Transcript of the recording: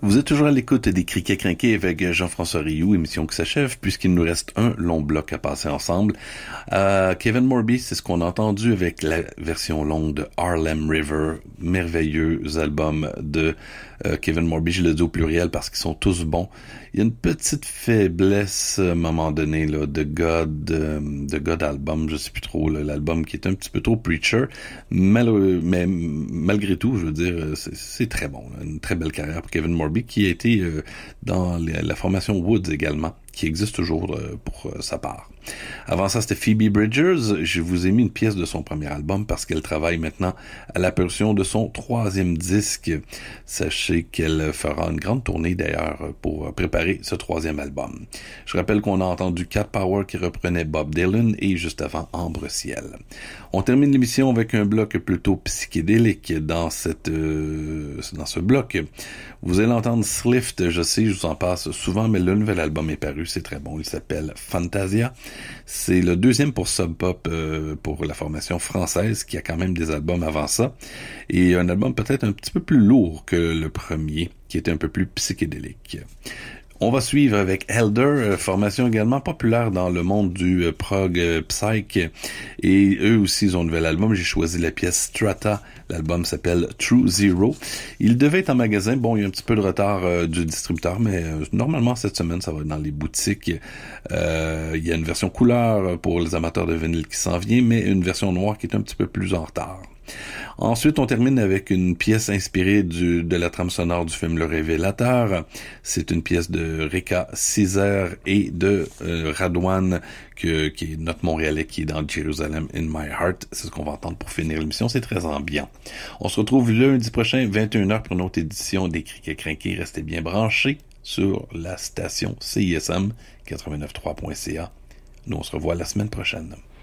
Vous êtes toujours à l'écoute des Criquets Crinqués avec Jean-François Rioux, émission qui s'achève puisqu'il nous reste un long bloc à passer ensemble. Kevin Morby, c'est ce qu'on a entendu avec la version longue de Harlem River, merveilleux album de Kevin Morby, je le dis au pluriel parce qu'ils sont tous bons. Il y a une petite faiblesse à un moment donné là, de God album, je sais plus trop, là, l'album qui est un petit peu trop preacher, mais malgré tout, je veux dire, c'est très bon, là, une très belle carrière pour Kevin Morby qui a été dans la formation Woods également, qui existe toujours pour sa part. Avant ça, c'était Phoebe Bridgers. Je vous ai mis une pièce de son premier album parce qu'elle travaille maintenant à la parution de son 3e disque. Sachez qu'elle fera une grande tournée d'ailleurs pour préparer ce 3e album. Je rappelle qu'on a entendu Cat Power qui reprenait Bob Dylan et juste avant Ambre Ciel. On termine l'émission avec un bloc plutôt psychédélique dans ce bloc. Vous allez entendre Slift, je sais, je vous en passe souvent, mais le nouvel album est paru, c'est très bon, il s'appelle Fantasia. C'est le 2e pour Sub Pop pour la formation française, qui a quand même des albums avant ça, et un album peut-être un petit peu plus lourd que le premier, qui était un peu plus psychédélique. On va suivre avec Elder, formation également populaire dans le monde du prog psych, et eux aussi ils ont un nouvel album. J'ai choisi la pièce Strata, l'album s'appelle True Zero. Il devait être en magasin, bon il y a un petit peu de retard du distributeur, mais normalement cette semaine ça va être dans les boutiques. Il y a une version couleur pour les amateurs de vinyle qui s'en vient, mais une version noire qui est un petit peu plus en retard. Ensuite, on termine avec une pièce inspirée de la trame sonore du film Le Révélateur. C'est une pièce de Rika Cizer et de Radwan, qui est notre Montréalais, qui est dans Jerusalem in My Heart. C'est ce qu'on va entendre pour finir l'émission. C'est très ambiant. On se retrouve lundi prochain, 21h, pour une autre édition des Criquets Crinqués. Restez bien branchés sur la station CISM 89.3.ca. Nous, on se revoit la semaine prochaine.